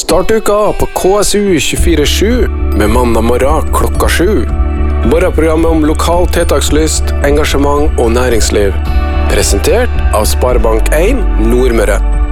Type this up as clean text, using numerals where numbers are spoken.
Start uka på KSU 24/7 med mandag morgen klokka 7. Morgenprogrammet om lokal tiltakslyst, engasjement og næringsliv. Presentert av Sparebank 1 Nordmøre.